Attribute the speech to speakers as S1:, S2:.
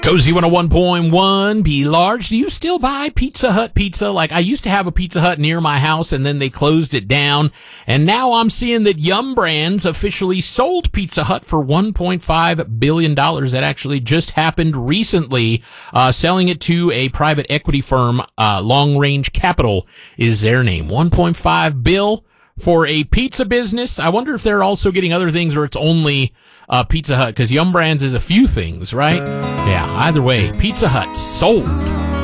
S1: Cozy 101.1, be large. Do you still buy Pizza Hut pizza? Like, I used to have a Pizza Hut near my house, and then they closed it down. And now I'm seeing that Yum Brands officially sold Pizza Hut for $1.5 billion. That actually just happened recently, selling it to a private equity firm. Long Range Capital is their name. $1.5 billion for a pizza business. I wonder if they're also getting other things, or it's only Pizza Hut, because Yum Brands is a few things, right? Yeah, either way, Pizza Hut sold.